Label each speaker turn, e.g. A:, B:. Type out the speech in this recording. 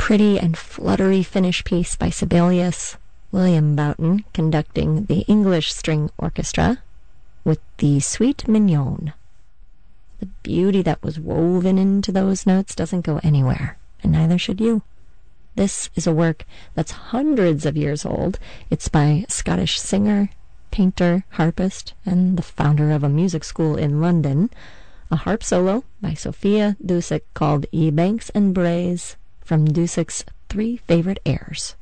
A: pretty and fluttery Finnish piece by Sibelius. William Boughton conducting the English String Orchestra with the Suite Mignonne. The beauty that was woven into those notes doesn't go anywhere, and neither should you. This is a work that's hundreds of years old. It's by a Scottish singer, painter, harpist, and the founder of a music school in London. A harp solo by Sophia Dusick called "Ye Banks and Braes" from Dusick's 3 favorite airs.